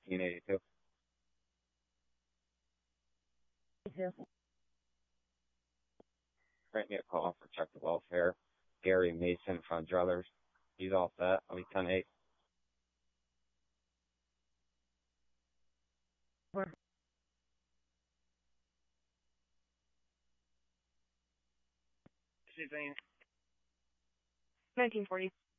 1882. Write me a call for check the welfare. Gary Mason from Druthers. He's all set. I'll be 10-8. Suzanne. 1940.